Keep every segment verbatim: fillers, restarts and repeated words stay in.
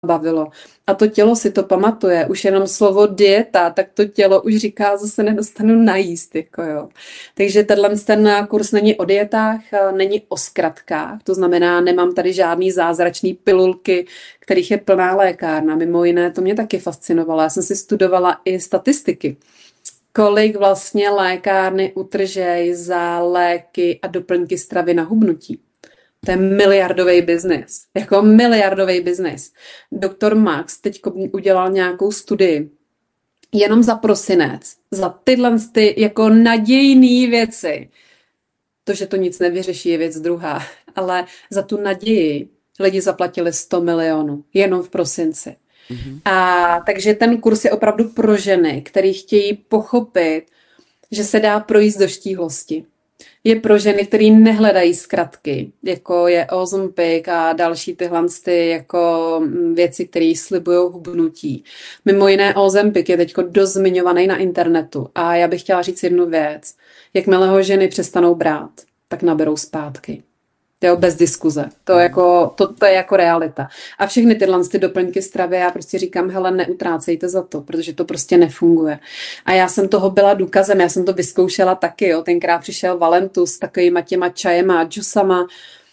bavilo. A to tělo si to pamatuje. Už jenom slovo dieta, tak to tělo už říká, zase nedostanu najíst. Jako jo. Takže tenhle ten kurz není o dietách, není o zkratkách. To znamená, nemám tady žádný zázračný pilulky, kterých je plná lékárna. Mimo jiné, to mě taky fascinovalo. Já jsem si studovala i statistiky. Kolik vlastně lékárny utržej za léky a doplňky stravy na hubnutí. To je miliardový biznis. Jako miliardový biznis. Doktor Max teď udělal nějakou studii jenom za prosinec. Za tyhle ty jako nadějné věci. To, že to nic nevyřeší, je věc druhá. Ale za tu naději lidi zaplatili sto milionů. Jenom v prosinci. Mm-hmm. A takže ten kurz je opravdu pro ženy, který chtějí pochopit, že se dá projít do štíhlosti. Je pro ženy, které nehledají zkratky, jako je Ozempic a další tyhle ty jako věci, které slibují hubnutí. Mimo jiné Ozempic je teď dost zmiňovaný na internetu a já bych chtěla říct jednu věc. Jakmile ho ženy přestanou brát, tak naberou zpátky. Jo, bez diskuze. To, jako, to, to je jako realita. A všechny tyhle ty doplňky stravy, já prostě říkám, hele, neutrácejte za to, protože to prostě nefunguje. A já jsem toho byla důkazem, já jsem to vyzkoušela taky, jo. Tenkrát přišel Valentus s takovýma těma čajema a džusama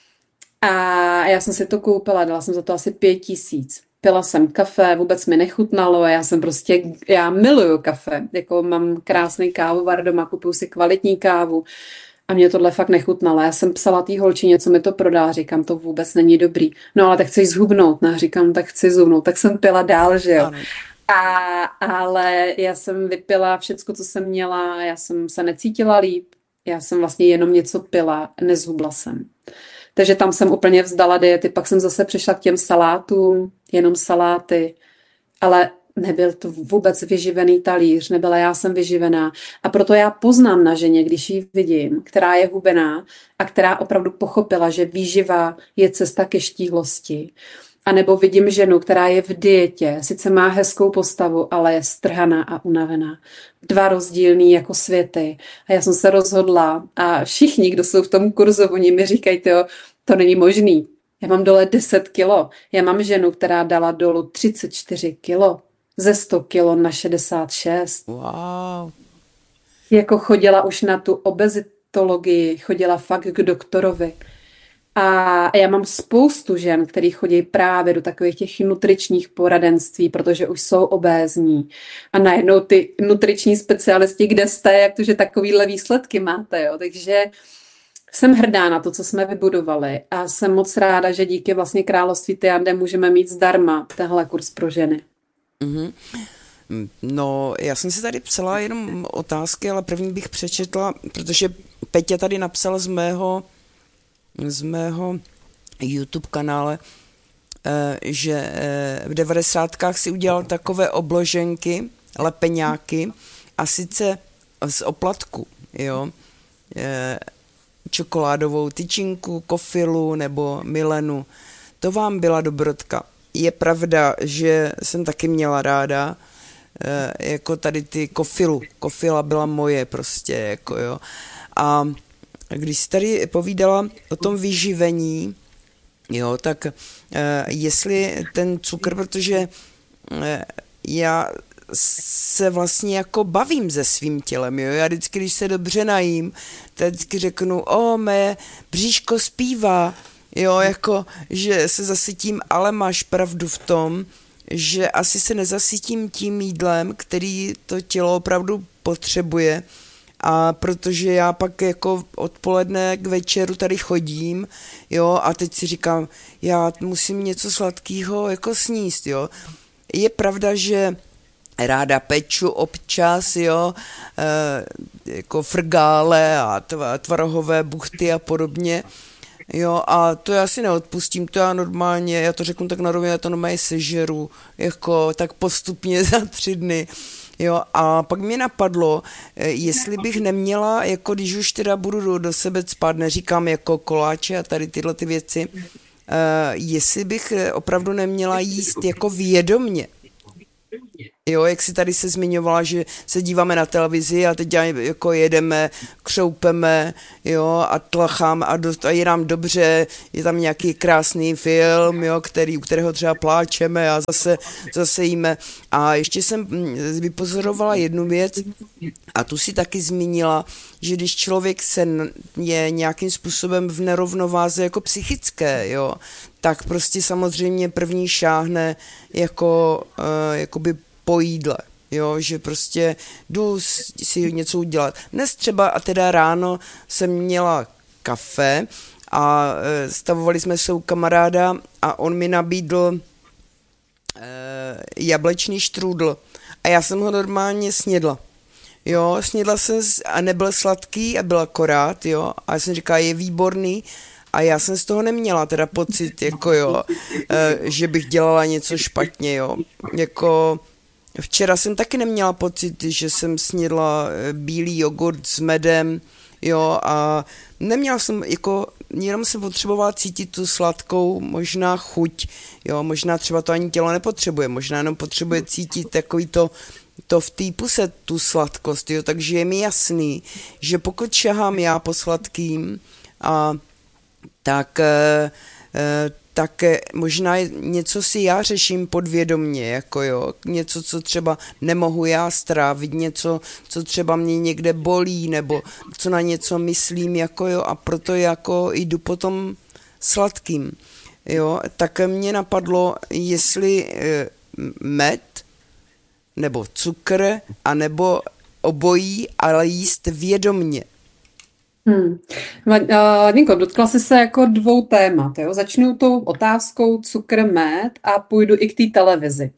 a já jsem si to koupila, dala jsem za to asi pět tisíc. Pila jsem kafe, vůbec mi nechutnalo a já jsem prostě, já miluju kafe, jako mám krásný kávovar doma, kupuju si kvalitní kávu. A mě tohle fakt nechutnalo. Já jsem psala té holčině, co mi to prodá. Říkám, to vůbec není dobrý. No ale tak chceš zhubnout. No, říkám, tak chci zhubnout. Tak jsem pila dál, že jo. Ano. A, ale já jsem vypila všecko, co jsem měla. Já jsem se necítila líp. Já jsem vlastně jenom něco pila. Nezhubla jsem. Takže tam jsem úplně vzdala diety. Pak jsem zase přišla k těm salátům. Jenom saláty. Ale nebyl to vůbec vyživený talíř, nebyla já jsem vyživená. A proto já poznám na ženě, když ji vidím, která je hubená a která opravdu pochopila, že výživa je cesta ke štíhlosti. A nebo vidím ženu, která je v dietě, sice má hezkou postavu, ale je strhaná a unavená. Dva rozdílný jako světy. A já jsem se rozhodla a všichni, kdo jsou v tom kurzu, oni mi říkají, to, to není možný. Já mám dole deset kilo. Já mám ženu, která dala dolů třicet čtyři kilo. Ze sto kilo na šedesát šest. Wow. Jako chodila už na tu obezitologii, chodila fakt k doktorovi. A já mám spoustu žen, který chodí právě do takových těch nutričních poradenství, protože už jsou obézní. A najednou ty nutriční specialisti, kde jste, jak to, že takovýhle výsledky máte, jo. Takže jsem hrdá na to, co jsme vybudovali a jsem moc ráda, že díky vlastně Království Tiande můžeme mít zdarma tenhle kurz pro ženy. Mm-hmm. No, já jsem si tady psala jenom otázky, ale první bych přečetla, protože Peťa tady napsal z mého, z mého YouTube kanále, že v devadesátkách si udělal takové obloženky, lepeňáky, a sice z oplatku, jo, čokoládovou tyčinku, kofilu nebo milenu. To vám byla dobrotka. Je pravda, že jsem taky měla ráda e, jako tady ty kofilu. Kofila byla moje prostě, jako jo. A když jsi tady povídala o tom vyživení, jo, tak e, jestli ten cukr, protože e, já se vlastně jako bavím se svým tělem, jo. Já vždycky, když se dobře najím, tak vždycky řeknu, o, mé bříško zpívá, jo, jako, že se zasytím, ale máš pravdu v tom, že asi se nezasytím tím jídlem, který to tělo opravdu potřebuje, a protože já pak jako odpoledne k večeru tady chodím, jo, a teď si říkám, já musím něco sladkého jako sníst, jo. Je pravda, že ráda peču občas, jo, e, jako frgále a tvarohové buchty a podobně, jo, a to já si neodpustím, to já normálně, já to řeknu tak na rovinu, já to normálně sežeru, jako tak postupně za tři dny, jo, a pak mě napadlo, jestli bych neměla, jako když už teda budu do, do sebe spát, neříkám jako koláče a tady tyhle ty věci, uh, jestli bych opravdu neměla jíst jako vědomně, Jo, jak si tady se zmiňovala, že se díváme na televizi a teď jako jedeme, křoupeme, jo, a tlacháme a, do, a je nám dobře, je tam nějaký krásný film, jo, který, u kterého třeba pláčeme a zase, zase jíme. A ještě jsem vypozorovala jednu věc a tu si taky zmínila, že když člověk se je nějakým způsobem v nerovnováze jako psychické, jo, tak prostě samozřejmě první šáhne jako, uh, jakoby po jídle, jo, že prostě jdu si něco udělat. Dnes třeba a teda ráno jsem měla kafe a uh, stavovali jsme se u kamaráda a on mi nabídl uh, jablečný štrůdl a já jsem ho normálně snědla. Jo, snědla jsem a nebyl sladký a byl akorát, jo, a já jsem říkala, je výborný a já jsem z toho neměla teda pocit, jako jo, že bych dělala něco špatně, jo, jako včera jsem taky neměla pocit, že jsem snědla bílý jogurt s medem, jo, a neměla jsem, jako, jenom jsem potřebovala cítit tu sladkou možná chuť, jo, možná třeba to ani tělo nepotřebuje, možná jenom potřebuje cítit takový to, to v té puse, tu sladkost, jo, takže je mi jasný, že pokud šahám já po sladkým, a, tak, e, e, tak možná něco si já řeším podvědomně, jako jo, něco, co třeba nemohu já strávit, něco, co třeba mě někde bolí, nebo co na něco myslím, jako jo, a proto jako jdu potom sladkým, jo, tak mě napadlo, jestli e, med, nebo cukr, anebo obojí, ale jíst vědomně. Hmm. Uh, Ninko, dotkla jsi se jako dvou témat. Jo? Začnu tou otázkou cukr, med a půjdu i k té televizi.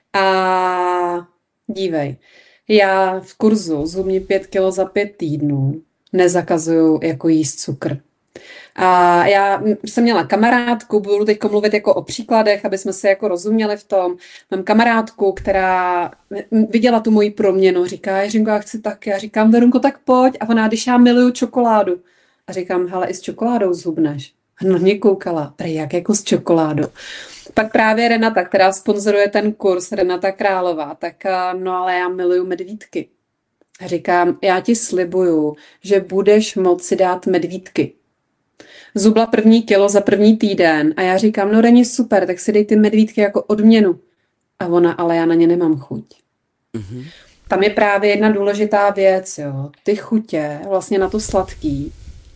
A dívej, já v kurzu Zhubni pět kilo za pět týdnů nezakazuju jako jíst cukr. A já jsem měla kamarádku, budu teď mluvit jako o příkladech, aby jsme se jako rozuměli v tom. Mám kamarádku, která viděla tu moji proměnu, říká, Jiřinko, já chci tak. Já říkám, Verunko, tak pojď. A ona, když já miluju čokoládu. A říkám, hele, i s čokoládou zhubneš. A na mě koukala, prej, jak jako s čokoládou. Pak právě Renata, která sponzoruje ten kurz, Renata Králová, tak no ale já miluju medvídky. A říkám, já ti slibuju, že budeš moci dát medvídky. Zubla první kilo za první týden a já říkám, no Reni, super, tak si dej ty medvídky jako odměnu. A ona, ale já na ně nemám chuť. Mm-hmm. Tam je právě jedna důležitá věc, jo. Ty chutě, vlastně na to sladký,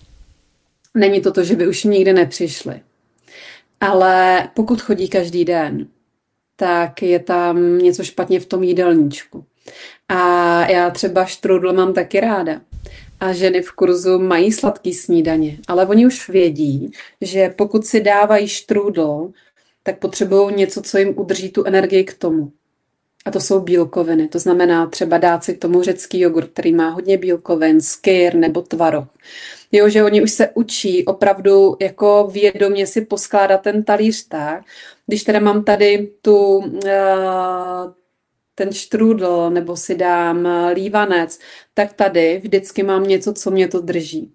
není to to, že by už nikdy nepřišly. Ale pokud chodí každý den, tak je tam něco špatně v tom jídelníčku. A já třeba štrudl mám taky ráda. A ženy v kurzu mají sladký snídaně, ale oni už vědí, že pokud si dávají štrůdl, tak potřebují něco, co jim udrží tu energii k tomu. A to jsou bílkoviny. To znamená třeba dát si k tomu řecký jogurt, který má hodně bílkovin, skyr nebo tvaroh. Jo, že oni už se učí opravdu jako vědomě si poskládat ten talíř tak. Když teda mám tady tu... Uh, ten štrůdl, nebo si dám lívanec, tak tady vždycky mám něco, co mě to drží.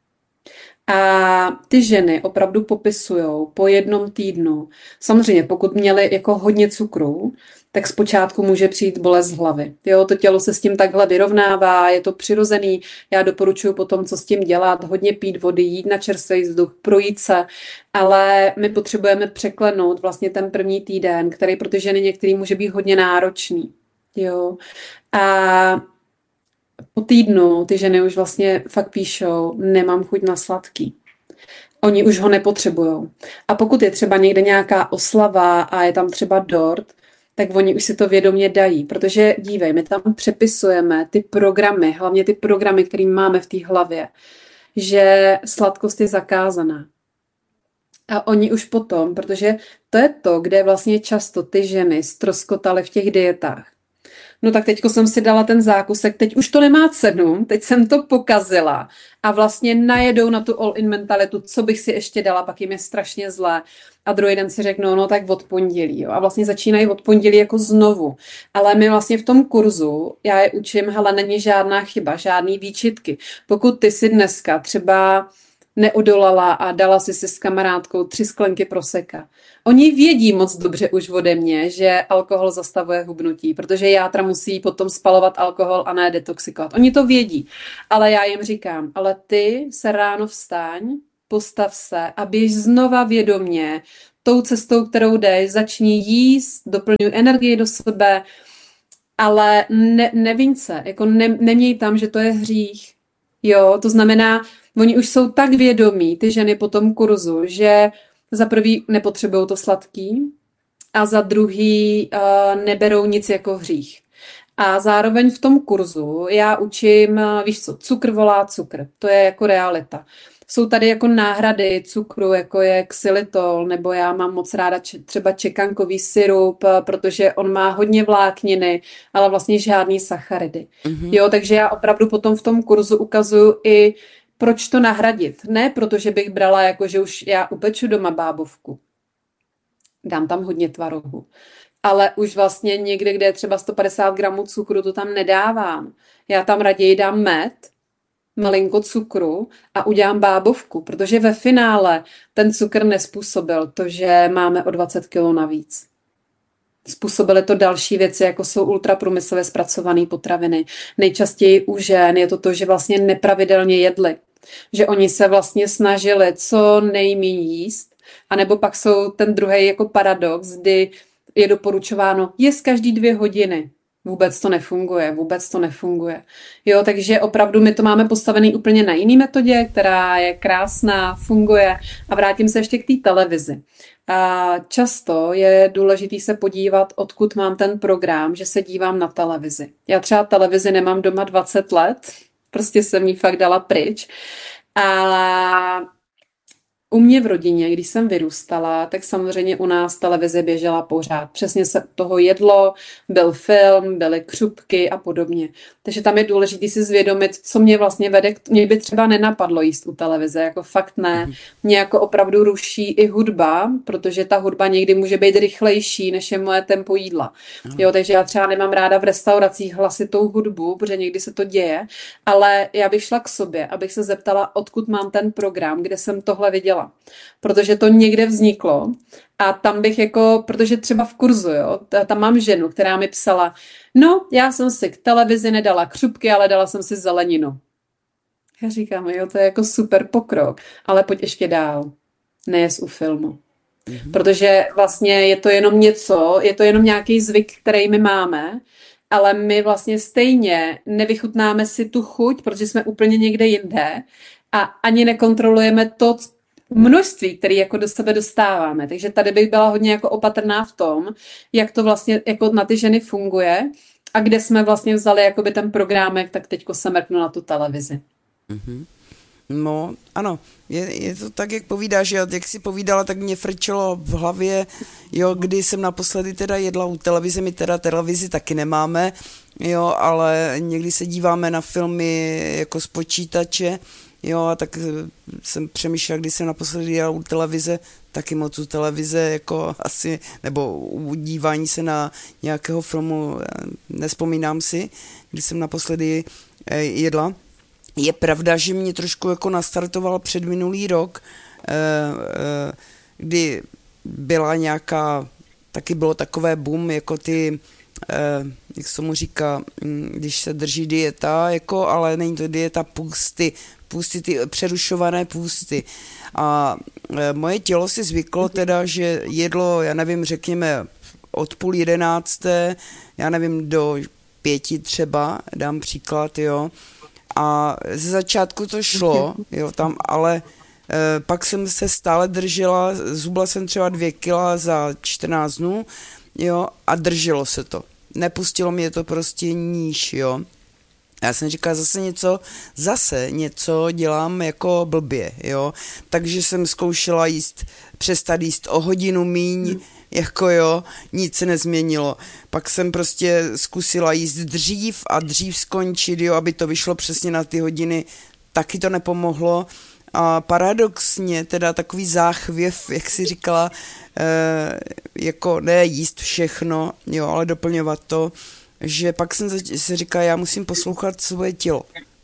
A ty ženy opravdu popisujou po jednom týdnu. Samozřejmě, pokud měly jako hodně cukru, tak zpočátku může přijít bolest hlavy. Jo, to tělo se s tím takhle vyrovnává, je to přirozený. Já doporučuji potom, co s tím dělat, hodně pít vody, jít na čerstvý vzduch, projít se, ale my potřebujeme překlenout vlastně ten první týden, který pro ty ženy některý může být hodně náročný. Jo. A po týdnu ty ženy už vlastně fakt píšou, nemám chuť na sladký. Oni už ho nepotřebujou. A pokud je třeba někde nějaká oslava a je tam třeba dort, tak oni už si to vědomě dají, protože dívej, my tam přepisujeme ty programy, hlavně ty programy, které máme v té hlavě, že sladkost je zakázaná. A oni už potom, protože to je to, kde vlastně často ty ženy ztroskotaly v těch dietách. No tak teďko jsem si dala ten zákusek, teď už to nemá cenu, teď jsem to pokazila a vlastně najedou na tu all-in mentalitu, co bych si ještě dala, pak jim je strašně zlé a druhý den si řeknou, no tak od pondělí, jo, a vlastně začínají od pondělí jako znovu, ale my vlastně v tom kurzu, já je učím, hele, není žádná chyba, žádný výčitky, pokud ty si dneska třeba neodolala a dala si si s kamarádkou tři sklenky proseka. Oni vědí moc dobře už ode mě, že alkohol zastavuje hubnutí, protože játra musí potom spalovat alkohol a ne detoxikovat. Oni to vědí, ale já jim říkám, ale ty se ráno vstaň, postav se a běž znova vědomě tou cestou, kterou jdeš, začni jíst, doplňuj energii do sebe, ale ne, neviň se, jako ne, neměj tam, že to je hřích. Jo, to znamená, oni už jsou tak vědomí, ty ženy po tom kurzu, že za prvý nepotřebují to sladký a za druhý uh, neberou nic jako hřích. A zároveň v tom kurzu já učím, víš co, cukr volá cukr, to je jako realita. Jsou tady jako náhrady cukru, jako je xylitol, nebo já mám moc ráda č- třeba čekankový syrup, protože on má hodně vlákniny, ale vlastně žádný sacharidy. Mm-hmm. Jo, takže já opravdu potom v tom kurzu ukazuju i, proč to nahradit. Ne protože bych brala, jako že už já upeču doma bábovku. Dám tam hodně tvarohu. Ale už vlastně někde, kde je třeba sto padesát gramů cukru, to tam nedávám. Já tam raději dám med, malinko cukru a udělám bábovku, protože ve finále ten cukr nespůsobil to, že máme o dvacet kilo navíc. Způsobily to další věci, jako jsou ultraprůmyslově zpracované potraviny. Nejčastěji u žen je to to, že vlastně nepravidelně jedli. Že oni se vlastně snažili co nejméně jíst, anebo pak jsou ten druhý jako paradox, kdy je doporučováno jíst každý dvě hodiny. Vůbec to nefunguje, vůbec to nefunguje. Jo, takže opravdu my to máme postavený úplně na jiný metodě, která je krásná, funguje. A vrátím se ještě k té televizi. A často je důležitý se podívat, odkud mám ten program, že se dívám na televizi. Já třeba televizi nemám doma dvacet let, prostě jsem ji fakt dala pryč. A u mě v rodině, když jsem vyrůstala, tak samozřejmě u nás televize běžela pořád. Přesně se toho jedlo, byl film, byly křupky a podobně. Takže tam je důležité si zvědomit, co mě vlastně vede. Mě by třeba nenapadlo jíst u televize, jako fakt ne. Mě jako opravdu ruší i hudba, protože ta hudba někdy může být rychlejší, než je moje tempo jídla. Jo, takže já třeba nemám ráda v restauracích hlasitou hudbu, protože někdy se to děje, ale já bych šla k sobě, abych se zeptala, odkud mám ten program, kde jsem tohle viděla. Protože to někde vzniklo a tam bych jako, protože třeba v kurzu, jo, tam mám ženu, která mi psala, no, já jsem si k televizi nedala křupky, ale dala jsem si zeleninu. Já říkám, jo, to je jako super pokrok, ale pojď ještě dál, nejes u filmu. Mm-hmm. Protože vlastně je to jenom něco, je to jenom nějaký zvyk, který my máme, ale my vlastně stejně nevychutnáme si tu chuť, protože jsme úplně někde jinde a ani nekontrolujeme to, množství, které jako do sebe dostáváme. Takže tady bych byla hodně jako opatrná v tom, jak to vlastně jako na ty ženy funguje a kde jsme vlastně vzali jakoby ten programek, tak teďko se mrknu na tu televizi. Mm-hmm. No, ano, je, je to tak, jak povídáš, jo, jak jsi povídala, tak mě frčelo v hlavě, jo, kdy jsem naposledy teda jedla u televize, my teda televizi taky nemáme, jo, ale někdy se díváme na filmy jako z počítače, jo, a tak jsem přemýšlel, když jsem naposledy jel u televize, taky moc u televize, jako asi, nebo u dívání se na nějakého filmu, nespomínám si, když jsem naposledy jedla. Je pravda, že mě trošku jako nastartoval předminulý rok, kdy byla nějaká, taky bylo takové boom, jako ty, jak se tomu říká, když se drží dieta, jako, ale není to dieta půsty, půsty, ty přerušované půsty. A moje tělo si zvyklo teda, že jedlo, já nevím, řekněme od půl jedenácté, já nevím, do pěti třeba, dám příklad, jo. A ze začátku to šlo, jo, tam, ale e, pak jsem se stále držela, zhubla jsem třeba dvě kila za čtrnáct dnů, jo, a drželo se to. Nepustilo mě to prostě níž, jo. Já jsem říkala, zase něco, zase něco dělám jako blbě, jo. Takže jsem zkoušela jíst, přestat jíst o hodinu míň, hmm. jako jo, nic se nezměnilo. Pak jsem prostě zkusila jíst dřív a dřív skončit, jo, aby to vyšlo přesně na ty hodiny, taky to nepomohlo. A paradoxně, teda takový záchvěv, jak si říkala, eh, jako ne jíst všechno, jo, ale doplňovat to, že pak jsem si říkala, já musím poslouchat svoje tělo.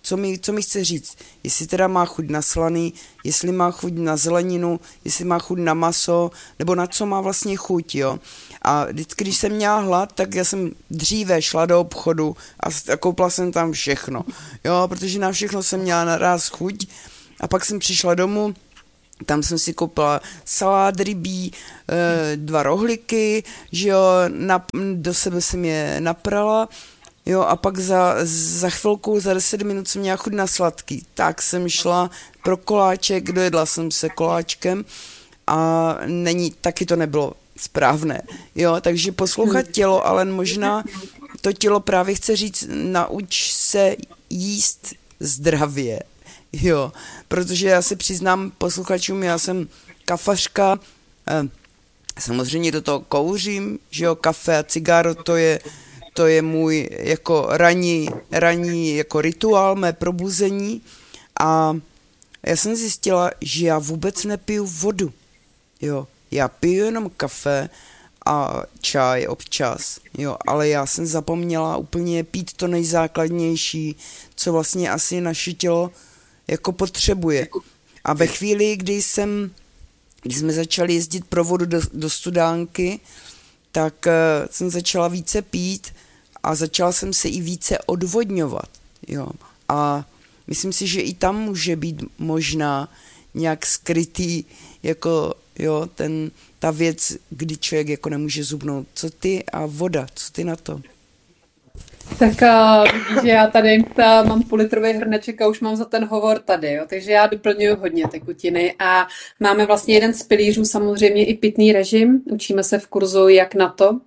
co mi, co mi chce říct. Jestli teda má chuť na slaný, jestli má chuť na zeleninu, jestli má chuť na maso, nebo na co má vlastně chuť, jo. A vždycky, když jsem měla hlad, tak já jsem dříve šla do obchodu a koupila jsem tam všechno, jo, protože na všechno jsem měla naraz chuť a pak jsem přišla domů. Tam jsem si koupila salát rybí, dva rohlíky, že jo, na, do sebe jsem je naprala, jo, a pak za, za chvilku, za deset minut jsem měla chuť na sladký. Tak jsem šla pro koláček, dojedla jsem se koláčkem a není, taky to nebylo správné, jo, takže poslouchat tělo, ale možná to tělo právě chce říct, nauč se jíst zdravě. Jo, protože já se přiznám posluchačům, já jsem kafařka, eh, samozřejmě do toho kouřím, že jo, kafe a cigáro, to je, to je můj jako ranní, ranní jako rituál, mé probuzení a já jsem zjistila, že já vůbec nepiju vodu, jo, já piju jenom kafe a čaj občas, jo, ale já jsem zapomněla úplně pít to nejzákladnější, co vlastně asi naše tělo jako potřebuje. A ve chvíli, kdy jsem, když jsme začali jezdit pro vodu do, do studánky, tak uh, jsem začala více pít a začala jsem se i více odvodňovat. Jo. A myslím si, že i tam může být možná nějak skrytý jako jo, ten, ta věc, kdy člověk jako nemůže zubnout. Co ty a voda, co ty na to? Tak uh, vidíš, že já tady ta, mám půlitrový hrneček a už mám za ten hovor tady, jo, takže já doplňuji hodně tekutiny a máme vlastně jeden z pilířů samozřejmě i pitný režim, učíme se v kurzu jak na to,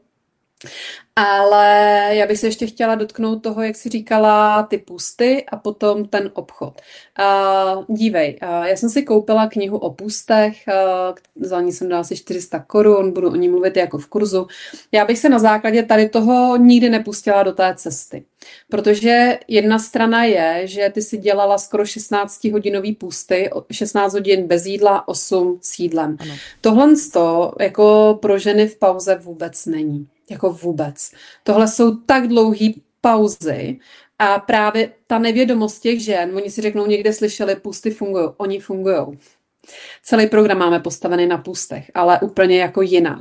ale já bych se ještě chtěla dotknout toho, jak jsi říkala, ty půsty a potom ten obchod. Uh, dívej, uh, já jsem si koupila knihu o půstech, uh, za ní jsem dala asi čtyři sta korun, budu o ní mluvit jako v kurzu. Já bych se na základě tady toho nikdy nepustila do té cesty, protože jedna strana je, že ty si dělala skoro šestnáctihodinový půsty, šestnáct hodin bez jídla, osm s jídlem. Ano. Tohle jako pro ženy v pauze vůbec není. Jako vůbec. Tohle jsou tak dlouhý pauzy a právě ta nevědomost těch žen, oni si řeknou, někde slyšeli, půsty fungují, oni fungují. Celý program máme postavený na půstech, ale úplně jako jinak.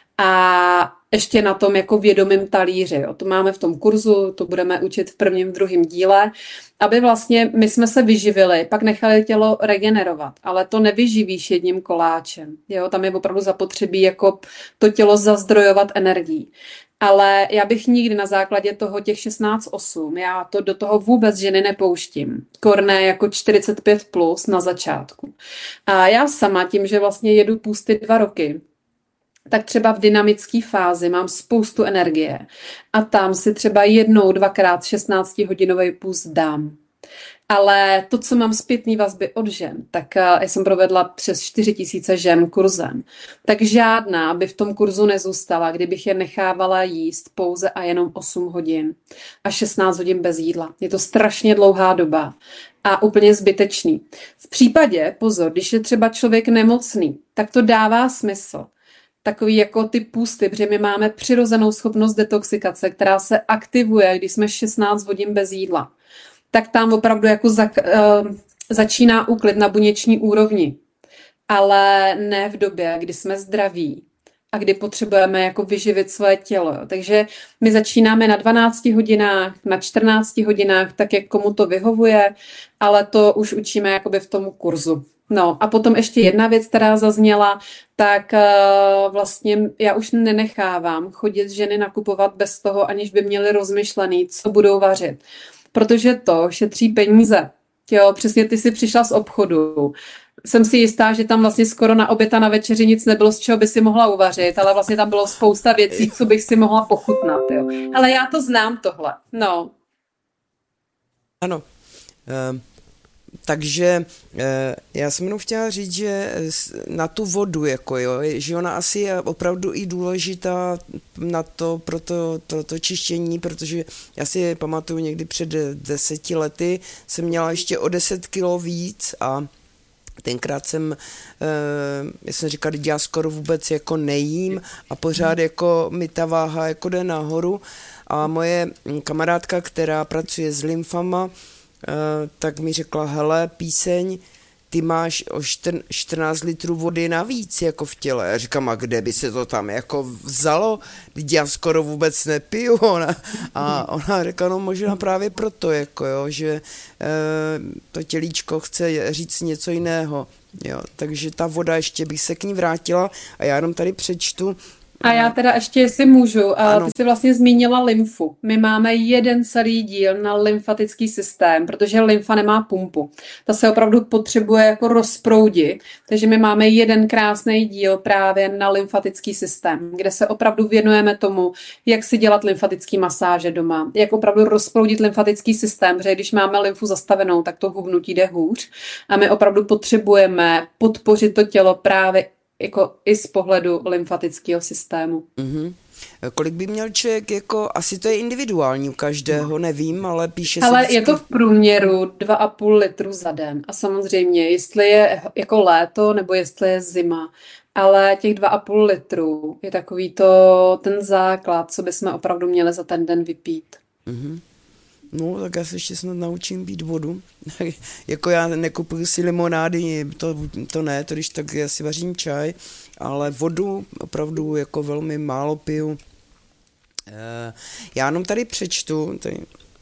A ještě na tom jako vědomým talíři. Jo. To máme v tom kurzu, to budeme učit v prvním, v druhém díle, aby vlastně my jsme se vyživili, pak nechali tělo regenerovat, ale to nevyživíš jedním koláčem. Jo. Tam je opravdu zapotřebí jako to tělo zazdrojovat energií. Ale já bych nikdy na základě toho těch šestnáct osm, já to do toho vůbec ženy nepouštím. Korné jako čtyřicet pět plus na začátku. A já sama tím, že vlastně jedu půsty dva roky, tak třeba v dynamické fázi mám spoustu energie a tam si třeba jednou, dvakrát šestnáctihodinový půst dám. Ale to, co mám zpětný vazby od žen, tak já jsem provedla přes čtyři tisíce žen kurzem, tak žádná by v tom kurzu nezůstala, kdybych je nechávala jíst pouze a jenom osm hodin a šestnáct hodin bez jídla. Je to strašně dlouhá doba a úplně zbytečný. V případě, pozor, když je třeba člověk nemocný, tak to dává smysl. Takový jako ty půsty, protože my máme přirozenou schopnost detoxikace, která se aktivuje, když jsme šestnáct hodin bez jídla. Tak tam opravdu jako za, uh, začíná úklid na buněční úrovni. Ale ne v době, kdy jsme zdraví a kdy potřebujeme jako vyživit svoje tělo. Takže my začínáme na dvanácti hodinách, na čtrnácti hodinách, tak jak komu to vyhovuje, ale to už učíme jakoby v tom kurzu. No a potom ještě jedna věc, která zazněla, tak uh, vlastně já už nenechávám chodit ženy nakupovat bez toho, aniž by měly rozmyšlený, co budou vařit. Protože to šetří peníze. Jo, přesně ty jsi přišla z obchodu. Jsem si jistá, že tam vlastně skoro na oběd a na večeři nic nebylo, z čeho by si mohla uvařit, ale vlastně tam bylo spousta věcí, co bych si mohla pochutnat. Jo. Ale já to znám tohle. No. Ano. Um... Takže já jsem jenom chtěla říct, že na tu vodu, jako jo, že ona asi je opravdu i důležitá na to, pro to, to, to čištění, protože já si pamatuju někdy před deseti lety jsem měla ještě o deset kilo víc a tenkrát jsem, já jsem říkala, že já skoro vůbec jako nejím a pořád jako mi ta váha jako jde nahoru a moje kamarádka, která pracuje s lymfama, tak mi řekla, hele, píseň, ty máš o čtrnáct litrů vody navíc jako v těle. Já říkám, a kde by se to tam jako vzalo? Vždyť já skoro vůbec nepiju. Ona, a ona řekla, no možná právě proto, jako jo, že e, to tělíčko chce říct něco jiného. Jo, takže ta voda, ještě bych se k ní vrátila a já jenom tady přečtu. A já teda ještě, jestli můžu, ano. Ty jsi vlastně zmínila lymfu. My máme jeden celý díl na lymfatický systém, protože lymfa nemá pumpu. Ta se opravdu potřebuje jako rozproudit, takže my máme jeden krásný díl právě na lymfatický systém, kde se opravdu věnujeme tomu, jak si dělat lymfatický masáže doma, jak opravdu rozproudit lymfatický systém, protože když máme lymfu zastavenou, tak to hubnutí jde hůř a my opravdu potřebujeme podpořit to tělo právě jako i z pohledu lymfatického systému. Mm-hmm. Kolik by měl člověk, jako, asi to je individuální u každého, nevím, ale píše se... Ale vždycky... je to v průměru dva a půl litru za den. A samozřejmě, jestli je jako léto, nebo jestli je zima. Ale těch dva a půl litru je takový to ten základ, co bychom opravdu měli za ten den vypít. Mm-hmm. No, tak já se ještě snad naučím pít vodu. Jako já nekupuju si limonády, to, to ne, to když tak já si vařím čaj, ale vodu opravdu jako velmi málo piju. Já jenom tady přečtu, tady,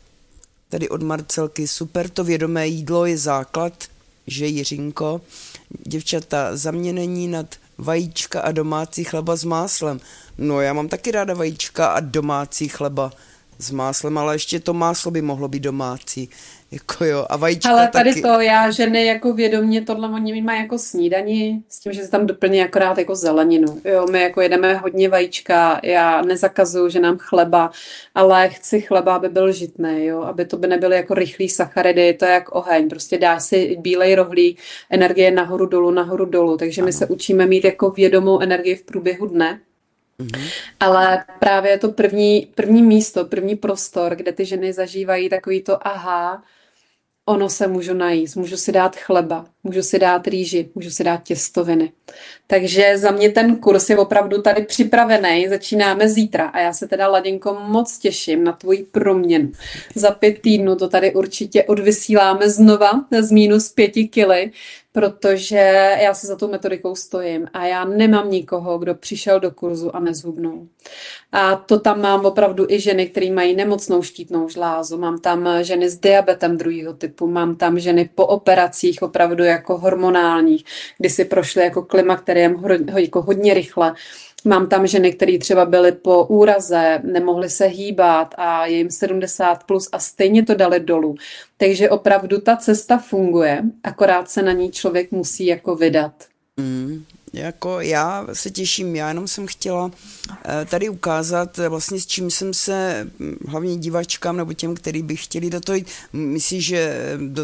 tady od Marcelky, super, to vědomé jídlo je základ, že Jiřinko, děvčata, za mě není nad vajíčka a domácí chleba s máslem. No, já mám taky ráda vajíčka a domácí chleba s máslem, ale ještě to máslo by mohlo být domácí. Jako jo, a vajíčka ale tady taky. to, já ženy jako vědomě tohle oni mají jako snídani, s tím, že se tam doplní akorát jako zeleninu. Jo, my jako jedeme hodně vajíčka, já nezakazuju, že nám chleba, ale chci chleba, aby byl žitný, jo, aby to by nebyly jako rychlý sacharidy, to je jak oheň, prostě dáš si bílej rohlík, energie nahoru dolů, nahoru dolů, takže my se učíme mít jako vědomou energii v průběhu dne. Mm-hmm. Ale právě je to první, první místo, první prostor, kde ty ženy zažívají takový to aha, ono se můžu najíst, můžu si dát chleba, můžu si dát rýži, můžu si dát těstoviny. Takže za mě ten kurz je opravdu tady připravený, začínáme zítra a já se teda, Ladinko, moc těším na tvoji proměnu. Za pět týdnů to tady určitě odvysíláme znova z minus pěti kily, protože já se za tou metodikou stojím a já nemám nikoho, kdo přišel do kurzu a nezhubnul. A to tam mám opravdu i ženy, které mají nemocnou štítnou žlázu, mám tam ženy s diabetem druhého typu, mám tam ženy po operacích opravdu jako hormonálních, kdy si prošly jako klimakteriem jako hodně rychle. Mám tam ženy, které třeba byly po úraze, nemohly se hýbat a je jim sedmdesát plus a stejně to dali dolů. Takže opravdu ta cesta funguje, akorát se na ní člověk musí jako vydat. Mm, jako já se těším, já jenom jsem chtěla tady ukázat vlastně s čím jsem se hlavně divačkám nebo těm, který by chtěli do toho jít. Myslíš, že do,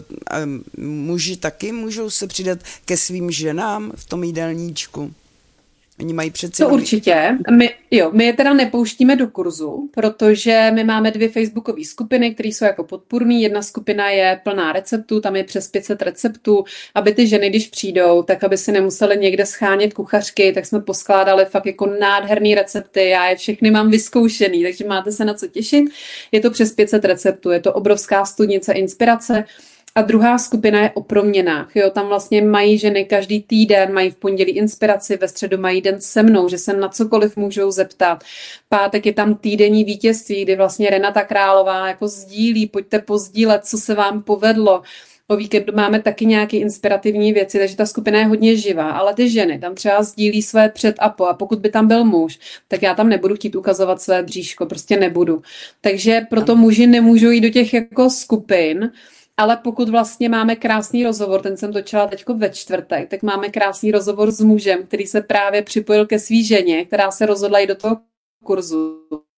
muži taky můžou se přidat ke svým ženám v tom jídelníčku? Oni mají přeci... To určitě. My, jo, my je teda nepouštíme do kurzu, protože my máme dvě facebookové skupiny, které jsou jako podpůrný. Jedna skupina je plná receptů, tam je přes pět set receptů, aby ty ženy, když přijdou, tak aby si nemuseli někde schánět kuchařky, tak jsme poskládali fakt jako nádherný recepty. Já je všechny mám vyzkoušený, takže máte se na co těšit. Je to přes pět set receptů, je to obrovská studnice inspirace. A druhá skupina je o proměnách. Jo, tam vlastně mají ženy každý týden, mají v pondělí inspiraci, ve středu mají den se mnou, že se na cokoliv můžou zeptat. Pátek je tam týdenní vítězství, kdy vlastně Renata Králová jako sdílí, pojďte pozdílet, co se vám povedlo. O víkendu máme taky nějaké inspirativní věci, takže ta skupina je hodně živá, ale ty ženy tam třeba sdílí své před a po a pokud by tam byl muž, tak já tam nebudu chtít ukazovat své bříško, prostě nebudu. Takže proto muži nemůžou jít do těch jako skupin. Ale pokud vlastně máme krásný rozhovor, ten jsem točila teďko ve čtvrtek, tak máme krásný rozhovor s mužem, který se právě připojil ke svý ženě, která se rozhodla jít do toho kurzu.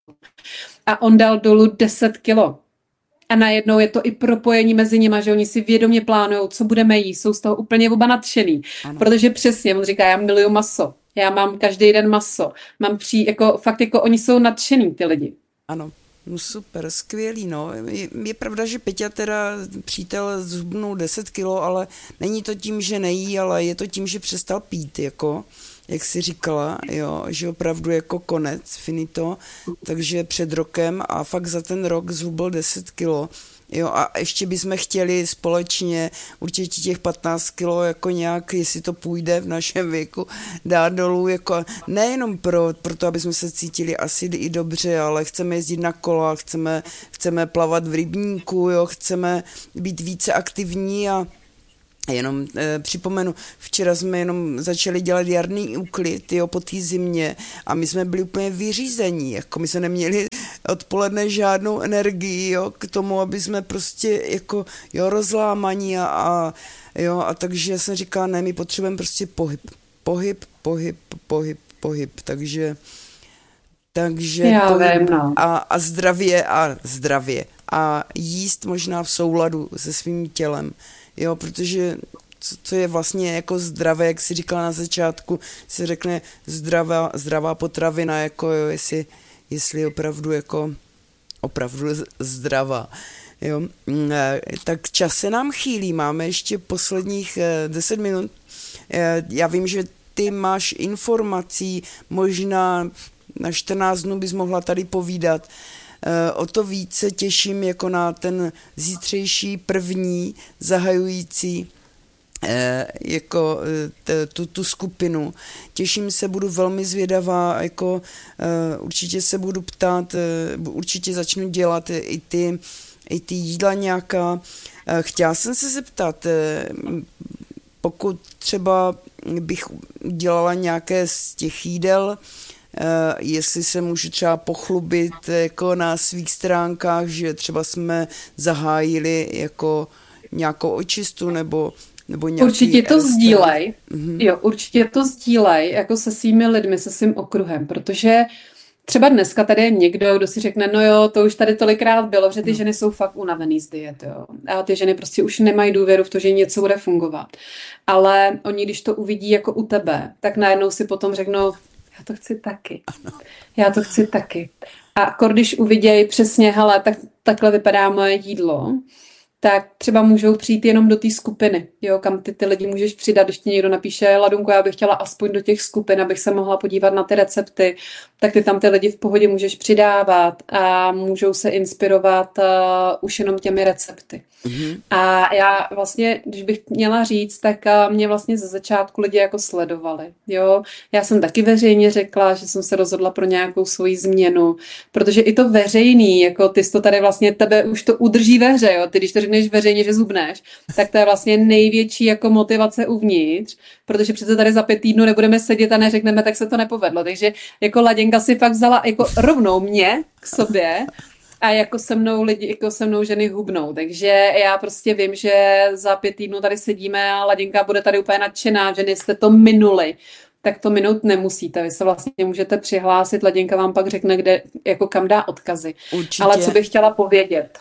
A on dal dolů deset kilo. A najednou je to i propojení mezi nimi, že oni si vědomě plánují, co budeme jíst, jsou z toho úplně oba nadšený. Ano. Protože přesně, on říká, já miluju maso, já mám každý den maso, mám při, jako, fakt jako oni jsou nadšený, ty lidi. Ano. No super, skvělý, no. Je, je pravda, že Peťa teda přítel zhubnul deset kilo, ale není to tím, že nejí, ale je to tím, že přestal pít, jako, jak jsi říkala, jo, že opravdu jako konec, finito, takže před rokem a fakt za ten rok zhubl deset kilo Jo, a ještě bychom chtěli společně určitě těch patnáct kilo jako nějak, jestli to půjde v našem věku, dát dolů, jako nejenom pro, pro to, aby jsme se cítili asi i dobře, ale chceme jezdit na kola, chceme, chceme plavat v rybníku, jo, chceme být více aktivní a jenom e, připomenu, včera jsme jenom začali dělat jarní úklid, jo, po té zimě a my jsme byli úplně vyřízení, jako my jsme neměli odpoledne žádnou energii, jo, k tomu, aby jsme prostě jako, jo, rozlámaní a, a jo, a takže jsem říkala, ne, my potřebujeme prostě pohyb, pohyb, pohyb, pohyb, pohyb, takže takže Já pohyb vím, no. a, a zdravě a zdravě a jíst možná v souladu se svým tělem. Jo, protože co, co je vlastně jako zdravé, jak jsi říkala na začátku, se řekne zdravá, zdravá potravina, jako jo, jestli, jestli opravdu jako opravdu zdravá. Jo. Tak čas se nám chýlí, máme ještě posledních deset minut. Já vím, že ty máš informací, možná na čtrnáct dnů bys mohla tady povídat. O to více těším jako na ten zítřejší první zahajující jako tu, tu skupinu. Těším se, budu velmi zvědavá, jako určitě se budu ptát, určitě začnu dělat i ty, i ty jídla nějaká. Chtěla jsem se zeptat, pokud třeba bych dělala nějaké z těch jídel, Uh, jestli se můžu třeba pochlubit jako na svých stránkách, že třeba jsme zahájili jako nějakou očistu nebo, nebo nějaký... Určitě to restaurant. sdílej, Mm-hmm. jo, určitě to sdílej jako se svými lidmi, se svým okruhem, protože třeba dneska tady je někdo, kdo si řekne, no jo, to už tady tolikrát bylo, že ty no. ženy jsou fakt unavený z diet, jo. A ty ženy prostě už nemají důvěru v to, že něco bude fungovat. Ale oni, když to uvidí jako u tebe, tak najednou si potom řeknou, já to chci taky. Ano. Já to chci taky. A když uvidějí přesně, hele, tak, takhle vypadá moje jídlo, tak třeba můžou přijít jenom do té skupiny, jo, kam ty, ty lidi můžeš přidat, když ti někdo napíše, Ladunko, já bych chtěla aspoň do těch skupin, abych se mohla podívat na ty recepty, tak ty tam ty lidi v pohodě můžeš přidávat a můžou se inspirovat uh, už jenom těmi recepty. Mm-hmm. A já vlastně, když bych měla říct, tak uh, mě vlastně ze začátku lidi jako sledovali, jo. Já jsem taky veřejně řekla, že jsem se rozhodla pro nějakou svoji změnu, protože i to veřejný, jako ty jsi to tady vlastně, tebe už to udrží ve hře, jo, ty když to řekneš veřejně, že zhubneš, tak to je vlastně největší jako motivace uvnitř, protože přece tady za pět týdnů nebudeme sedět a neřekneme, tak se to nepovedlo, takže jako Laděnka si fakt vzala jako rovnou mě k sobě a jako se mnou lidi, jako se mnou ženy hubnou, takže já prostě vím, že za pět týdnů tady sedíme a Laděnka bude tady úplně nadšená, že jste to minuli, tak to minout nemusíte, vy se vlastně můžete přihlásit, Laděnka vám pak řekne, kde, jako kam dá odkazy. Určitě. Ale co bych chtěla povědět,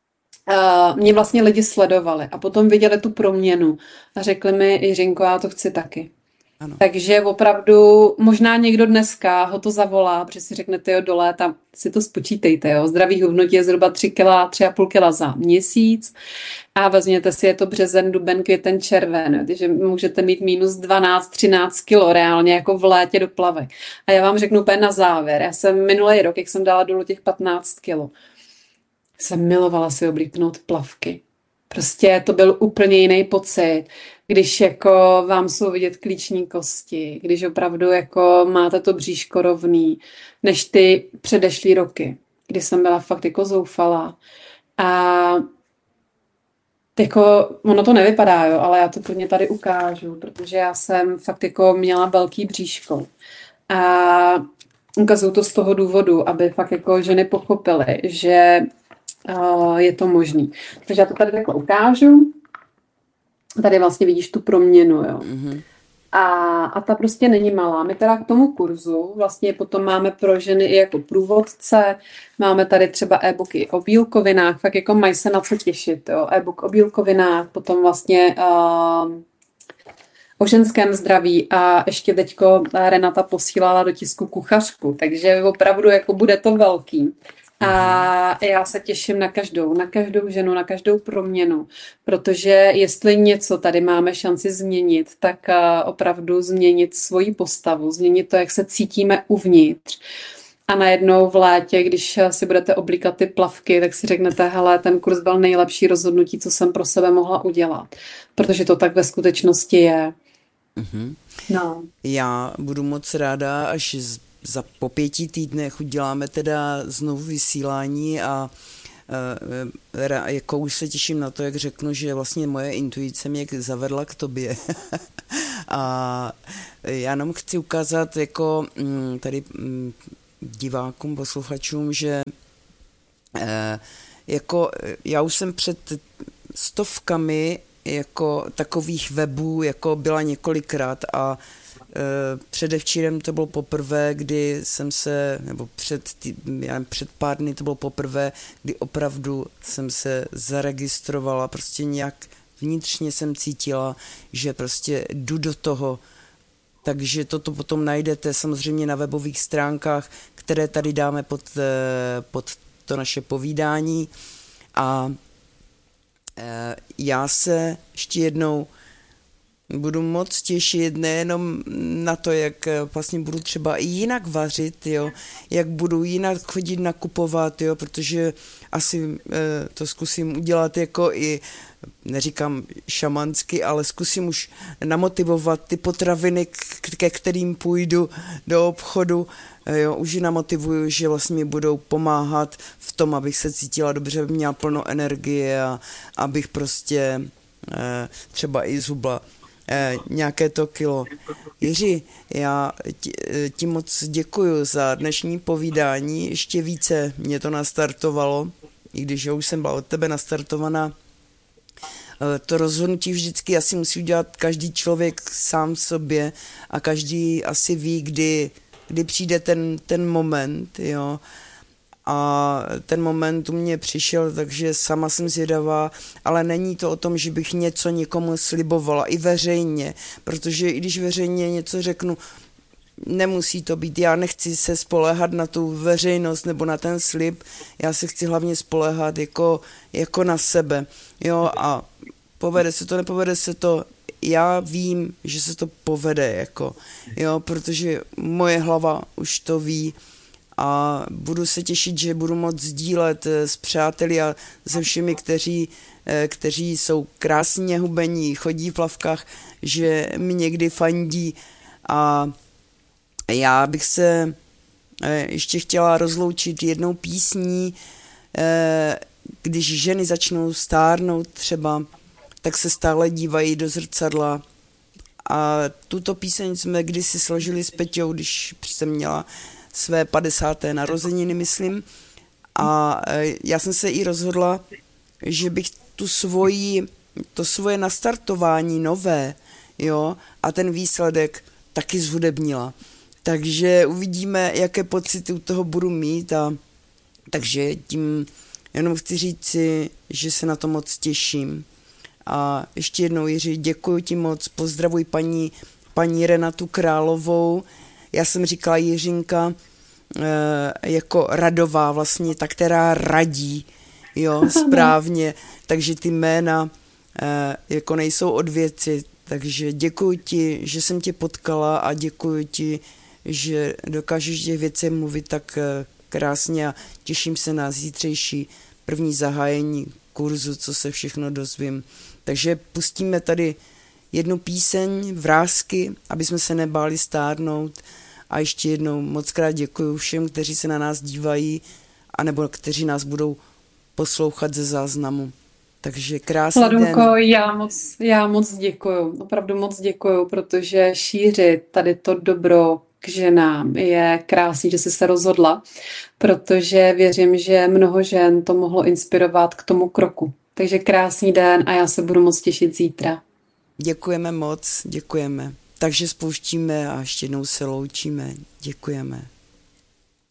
Uh, mě vlastně lidi sledovali a potom viděli tu proměnu a řekli mi, Jiřinko, já to chci taky. Ano. Takže opravdu možná někdo dneska ho to zavolá, protože si řeknete, jo, do léta si to spočítejte, jo, zdravý hubnutí je zhruba tři kila, tři a půl kila za měsíc a vezměte si, je to březen, duben, květen, červen, takže můžete mít minus dvanáct, třináct kilo reálně jako v létě do plavek. A já vám řeknu úplně na závěr, já jsem minulý rok, jak jsem dala dolů těch patnáct kilo, jsem milovala si oblíknout plavky. Prostě to byl úplně jiný pocit, když jako vám jsou vidět klíční kosti, když opravdu jako máte to bříško rovný, než ty předešlý roky, kdy jsem byla fakt jako zoufalá. A jako, ono to nevypadá, jo, ale já to pro ně tady ukážu, protože já jsem fakt jako měla velký bříško. A ukazuju to z toho důvodu, aby fakt jako ženy pochopily, že Uh, je to možný. Takže já to tady takhle ukážu. Tady vlastně vidíš tu proměnu, jo. Mm-hmm. A, a ta prostě není malá. My teda k tomu kurzu vlastně potom máme pro ženy i jako průvodce. Máme tady třeba e-booky o bílkovinách, fakt jako mají se na co těšit, jo. E-book o bílkovinách, potom vlastně uh, o ženském zdraví a ještě teďko Renata posílala do tisku kuchařku, takže opravdu jako bude to velký. A já se těším na každou, na každou ženu, na každou proměnu, protože jestli něco tady máme šanci změnit, tak opravdu změnit svoji postavu, změnit to, jak se cítíme uvnitř. A najednou v létě, když si budete oblíkat ty plavky, tak si řeknete, hele, ten kurz byl nejlepší rozhodnutí, co jsem pro sebe mohla udělat. Protože to tak ve skutečnosti je. Mm-hmm. No. Já budu moc ráda, až z, za po pěti týdnech uděláme teda znovu vysílání a uh, jako už se těším na to, jak řeknu, že vlastně moje intuice mě zavedla k tobě. A já jenom chci ukázat jako tady divákům, posluchačům, že eh, jako já už jsem před stovkami jako takových webů jako byla několikrát a eh, předevčírem to bylo poprvé, kdy jsem se, nebo před, tý, já nevím, před pár dny to bylo poprvé, kdy opravdu jsem se zaregistrovala, prostě nějak vnitřně jsem cítila, že prostě jdu do toho. Takže toto potom najdete samozřejmě na webových stránkách, které tady dáme pod, pod to naše povídání. A já se ještě jednou budu moc těšit nejenom na to, jak vlastně budu třeba i jinak vařit, jo, jak budu jinak chodit nakupovat, jo, protože asi to zkusím udělat jako i, neříkám šamansky, ale zkusím už namotivovat ty potraviny, ke kterým půjdu do obchodu, jo, už ji namotivuju, že vlastně mi budou pomáhat v tom, abych se cítila dobře, abych měla plno energie a abych prostě třeba i zhubla nějaké to kilo. Jiří, já ti, ti moc děkuju za dnešní povídání, ještě více mě to nastartovalo, i když já už jsem byla od tebe nastartovaná. To rozhodnutí vždycky asi musí udělat každý člověk sám sobě a každý asi ví, kdy, kdy přijde ten, ten moment, jo. A ten moment u mě přišel, takže sama jsem zvědavá, ale není to o tom, že bych něco někomu slibovala, i veřejně, protože i když veřejně něco řeknu, nemusí to být, já nechci se spoléhat na tu veřejnost nebo na ten slib, já se chci hlavně spoléhat jako, jako na sebe, jo, a povede se to, nepovede se to, já vím, že se to povede, jako, jo, protože moje hlava už to ví, a budu se těšit, že budu moct sdílet s přáteli a se všemi, kteří, kteří jsou krásně hubení, chodí v plavkách, že mi někdy fandí. A já bych se ještě chtěla rozloučit jednou písní, když ženy začnou stárnout třeba, tak se stále dívají do zrcadla. A tuto píseň jsme kdysi složili s Peťou, když jsem měla své padesáté narozeniny, myslím. A já jsem se i rozhodla, že bych tu svoji, to svoje nastartování nové, jo, a ten výsledek taky zhudebnila. Takže uvidíme, jaké pocity u toho budu mít a takže tím jenom chci říci, že se na to moc těším. A ještě jednou, Jiří, děkuji ti moc, pozdravuj paní, paní Renatu Královou. Já jsem říkala Jiřinka e, jako radová vlastně, ta, která radí, jo, správně, takže ty jména e, jako nejsou od věci, takže děkuji ti, že jsem tě potkala a děkuji ti, že dokážeš těch věcí mluvit tak e, krásně a těším se na zítřejší první zahájení kurzu, co se všechno dozvím. Takže pustíme tady jednu píseň, Vrásky, aby jsme se nebáli stárnout. A ještě jednou moc krát děkuji všem, kteří se na nás dívají, anebo kteří nás budou poslouchat ze záznamu. Takže krásný Ladunko, den. já moc, já moc děkuju, opravdu moc děkuju, protože šířit tady to dobro k ženám je krásný, že jsi se rozhodla, protože věřím, že mnoho žen to mohlo inspirovat k tomu kroku. Takže krásný den a já se budu moc těšit zítra. Děkujeme moc, děkujeme. Takže spouštíme a ještě jednou se loučíme. Děkujeme.